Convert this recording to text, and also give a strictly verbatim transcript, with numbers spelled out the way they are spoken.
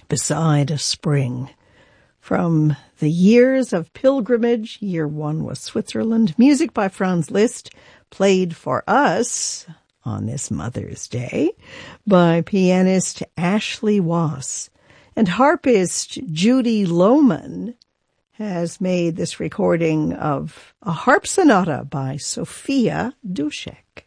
Beside a Spring. From the Years of Pilgrimage, year one was Switzerland. Music by Franz Liszt, played for us on this Mother's Day by pianist Ashley Wass. And harpist Judy Lohman has made this recording of a harp sonata by Sophia Duszek.